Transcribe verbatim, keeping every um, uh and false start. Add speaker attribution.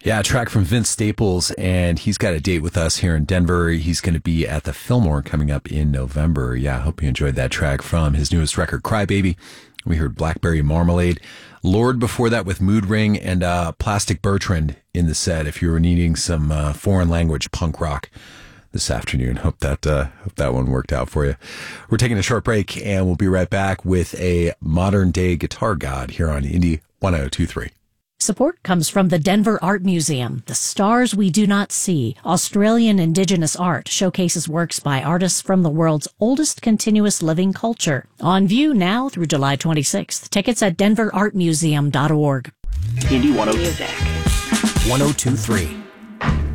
Speaker 1: Yeah, a track from Vince Staples, and he's got a date with us here in Denver. He's going to be at the Fillmore coming up in November. Yeah, I hope you enjoyed that track from his newest record, Crybaby. We heard Blackberry Marmalade. Lord before that with Mood Ring, and uh, Plastic Bertrand in the set if you were needing some uh, foreign language punk rock this afternoon. Hope that uh, hope that one worked out for you. We're taking a short break, and we'll be right back with a modern day guitar god here on Indie one oh two three.
Speaker 2: Support comes from the Denver Art Museum. The Stars We Do Not See, Australian Indigenous art, showcases works by artists from the world's oldest continuous living culture. On view now through July twenty-sixth. Tickets at denver art museum dot org.
Speaker 3: Indie one oh two.
Speaker 4: Music.
Speaker 5: one oh two three.